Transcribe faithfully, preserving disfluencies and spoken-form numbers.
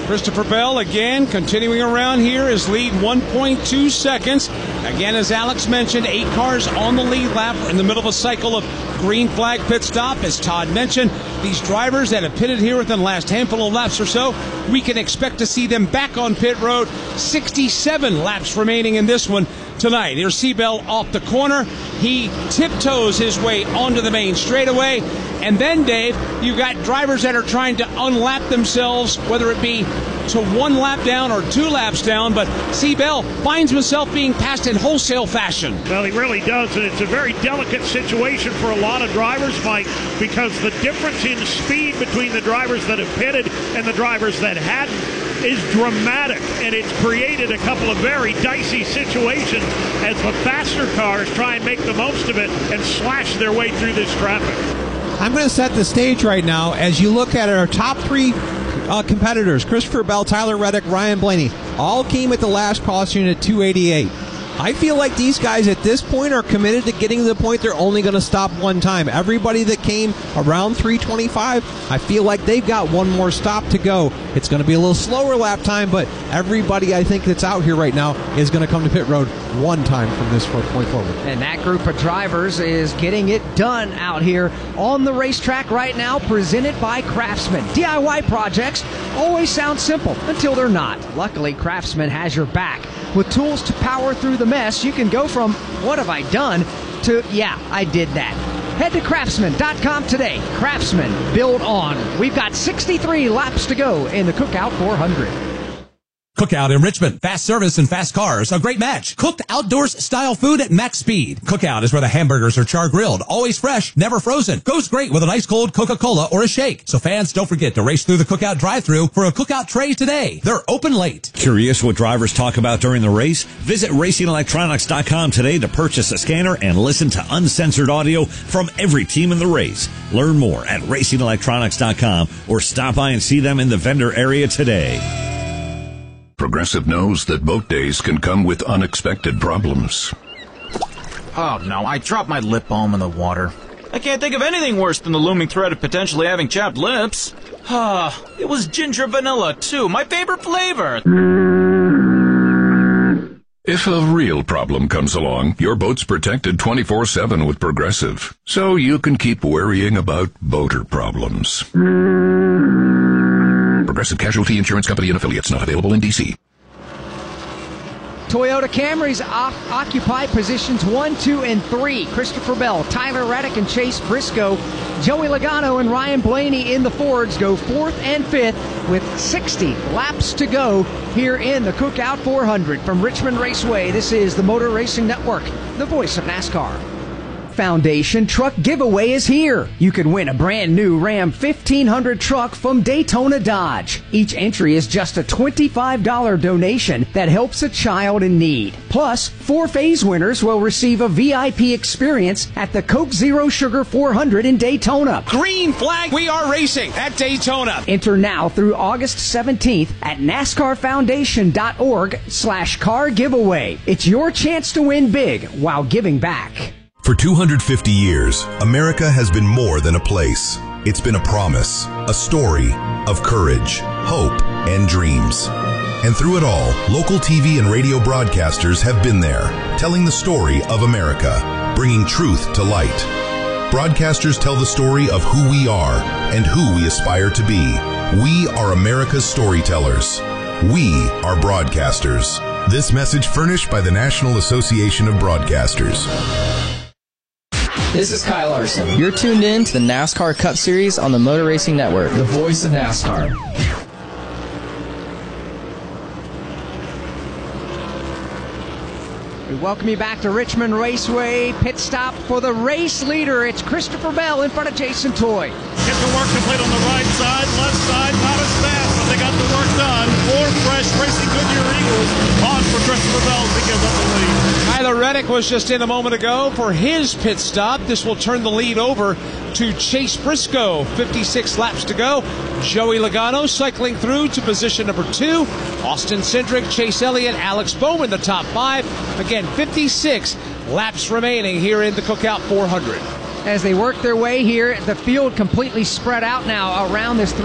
Christopher Bell again continuing around here. His lead one point two seconds. Again, as Alex mentioned, eight cars on the lead lap in the middle of a cycle of green flag pit stop. As Todd mentioned, these drivers that have pitted here within the last handful of laps or so, we can expect to see them back on pit road. sixty-seven laps remaining in this one tonight. Here's Seabell off the corner. He tiptoes his way onto the main straightaway. And then, Dave, you've got drivers that are trying to unlap themselves, whether it be to one lap down or two laps down, but Seabell finds himself being passed in wholesale fashion. Well, he really does, and it's a very delicate situation for a lot of drivers, Mike, because the difference in speed between the drivers that have pitted and the drivers that hadn't is dramatic, and it's created a couple of very dicey situations as the faster cars try and make the most of it and slash their way through this traffic. I'm going to set the stage right now as you look at our top three uh, competitors, Christopher Bell, Tyler Reddick, Ryan Blaney, all came at the last caution at two eighty-eight. I feel like these guys at this point are committed to getting to the point they're only going to stop one time. Everybody that came around three twenty-five, I feel like they've got one more stop to go. It's going to be a little slower lap time, but everybody I think that's out here right now is going to come to pit road one time from this point forward. And that group of drivers is getting it done out here on the racetrack right now, presented by Craftsman. D I Y projects always sound simple until they're not. Luckily, Craftsman has your back. With tools to power through the mess, you can go from, what have I done, to, yeah, I did that. Head to craftsman dot com today. Craftsman, build on. We've got sixty-three laps to go in the Cookout four hundred. Cookout in Richmond. Fast service and fast cars. A great match. Cooked outdoors style food at max speed. Cookout is where the hamburgers are char grilled. Always fresh, never frozen. Goes great with an ice cold Coca-Cola or a shake. So fans, don't forget to race through the Cookout drive-thru for a Cookout tray today. They're open late. Curious what drivers talk about during the race? Visit racing electronics dot com today to purchase a scanner and listen to uncensored audio from every team in the race. Learn more at racing electronics dot com or stop by and see them in the vendor area today. Progressive knows that boat days can come with unexpected problems. Oh no, I dropped my lip balm in the water. I can't think of anything worse than the looming threat of potentially having chapped lips. Ah, it was ginger vanilla too, my favorite flavor. If a real problem comes along, your boat's protected twenty-four seven with Progressive, so you can keep worrying about boater problems. Progressive Casualty Insurance Company and affiliates, not available in D C. Toyota Camrys o- occupy positions one, two, and three. Christopher Bell, Tyler Reddick, and Chase Briscoe. Joey Logano and Ryan Blaney in the Fords go fourth and fifth with sixty laps to go here in the Cookout four hundred. From Richmond Raceway, this is the Motor Racing Network, the voice of NASCAR. Foundation Truck Giveaway is here. You can win a brand new Ram fifteen hundred truck from Daytona Dodge. Each entry is just a twenty-five dollars donation that helps a child in need. Plus, four phase winners will receive a V I P experience at the Coke Zero Sugar four hundred in Daytona. Green flag, we are racing at Daytona. Enter now through August seventeenth at NASCARFoundation.org slash car giveaway. It's your chance to win big while giving back. For two hundred fifty years, America has been more than a place. It's been a promise, a story of courage, hope, and dreams. And through it all, local T V and radio broadcasters have been there, telling the story of America, bringing truth to light. Broadcasters tell the story of who we are and who we aspire to be. We are America's storytellers. We are broadcasters. This message furnished by the National Association of Broadcasters. This is Kyle Larson. You're tuned in to the NASCAR Cup Series on the Motor Racing Network, the voice of NASCAR. We welcome you back to Richmond Raceway. Pit stop for the race leader. It's Christopher Bell in front of Jason Toy. Get the work complete on the right side, left side, not as fast, but they got the work done. Four fresh Racing Goodyear Eagles on for Christopher Bell to give up the lead. Tyler Reddick was just in a moment ago for his pit stop. This will turn the lead over to Chase Briscoe. fifty-six laps to go. Joey Logano cycling through to position number two. Austin Cindric, Chase Elliott, Alex Bowman, the top five. Again, fifty-six laps remaining here in the Cookout four hundred. As they work their way here, the field completely spread out now around this